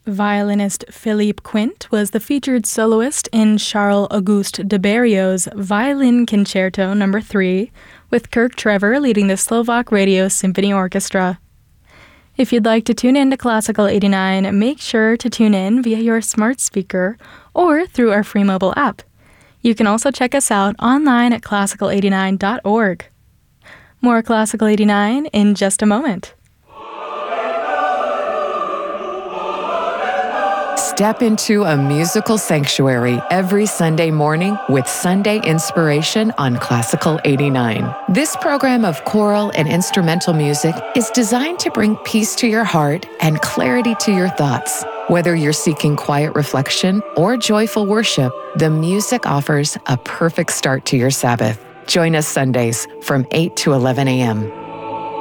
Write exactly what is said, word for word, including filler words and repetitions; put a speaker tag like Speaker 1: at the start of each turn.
Speaker 1: Violinist Philippe Quint was the featured soloist in Charles-Auguste de Berrios's Violin Concerto Number three, with Kirk Trevor leading the Slovak Radio Symphony Orchestra. If you'd like to tune in to Classical eighty-nine, make sure to tune in via your smart speaker or through our free mobile app. You can also check us out online at classical eighty-nine dot org. More Classical eighty-nine in just a moment.
Speaker 2: Step into a musical sanctuary every Sunday morning with Sunday Inspiration on Classical eighty-nine. This program of choral and instrumental music is designed to bring peace to your heart and clarity to your thoughts. Whether you're seeking quiet reflection or joyful worship, the music offers a perfect start to your Sabbath. Join us Sundays from eight to eleven a.m.